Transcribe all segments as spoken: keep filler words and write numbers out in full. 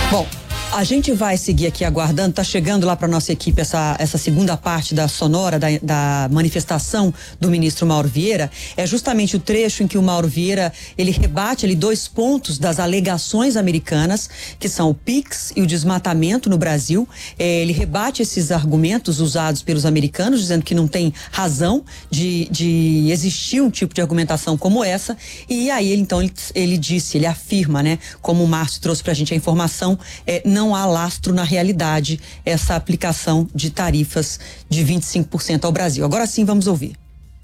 Bom, a gente vai seguir aqui aguardando, tá chegando lá para nossa equipe essa, essa segunda parte da sonora, da, da manifestação do ministro Mauro Vieira. É justamente o trecho em que o Mauro Vieira, ele rebate ali dois pontos das alegações americanas, que são o PIX e o desmatamento no Brasil. É, ele rebate esses argumentos usados pelos americanos, dizendo que não tem razão de, de existir um tipo de argumentação como essa. E aí, ele, então, ele, ele disse, ele afirma, né, como o Márcio trouxe pra gente a informação, é, não Não há lastro na realidade essa aplicação de tarifas de vinte e cinco por cento ao Brasil. Agora sim, vamos ouvir.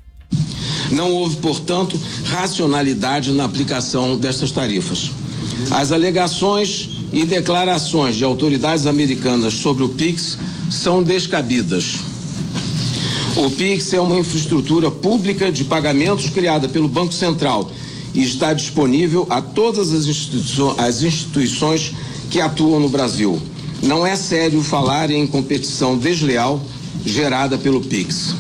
Não houve, portanto, racionalidade na aplicação destas tarifas. As alegações e declarações de autoridades americanas sobre o PIX são descabidas. O PIX é uma infraestrutura pública de pagamentos criada pelo Banco Central e está disponível a todas as instituições, as instituições que atuam no Brasil. Não é sério falar em competição desleal gerada pelo PIX.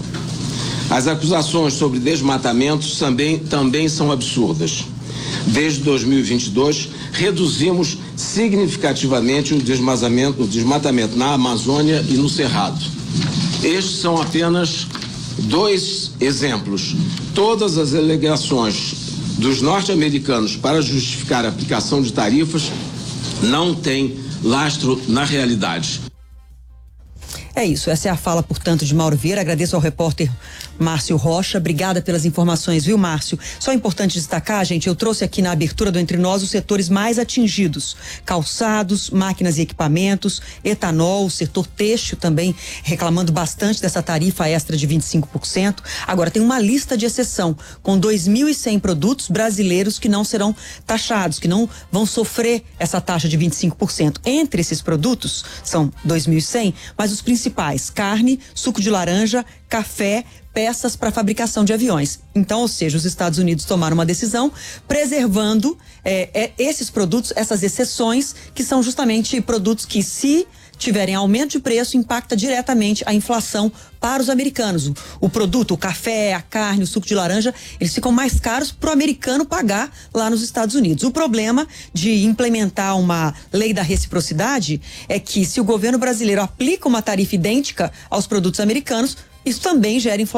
As acusações sobre desmatamentos também, também são absurdas. Desde dois mil e vinte e dois, reduzimos significativamente o desmatamento, o desmatamento na Amazônia e no Cerrado. Estes são apenas dois exemplos. Todas as alegações dos norte-americanos para justificar a aplicação de tarifas não tem lastro na realidade. É isso, essa é a fala, portanto, de Mauro Vieira. Agradeço ao repórter Márcio Rocha. Obrigada pelas informações, viu, Márcio? Só é importante destacar, gente, eu trouxe aqui na abertura do Entre Nós os setores mais atingidos: calçados, máquinas e equipamentos, etanol, o setor têxtil também reclamando bastante dessa tarifa extra de vinte e cinco por cento. Agora, tem uma lista de exceção com dois mil e cem produtos brasileiros que não serão taxados, que não vão sofrer essa taxa de vinte e cinco por cento. Entre esses produtos, são dois mil e cem, mas os principais principais: carne, suco de laranja, café, peças para fabricação de aviões. Então, ou seja, os Estados Unidos tomaram uma decisão preservando é, é, esses produtos, essas exceções, que são justamente produtos que, se tiverem aumento de preço, impacta diretamente a inflação para os americanos. O, o produto, o café, a carne, o suco de laranja, eles ficam mais caros para o americano pagar lá nos Estados Unidos. O problema de implementar uma lei da reciprocidade é que, se o governo brasileiro aplica uma tarifa idêntica aos produtos americanos, isso também gera inflação.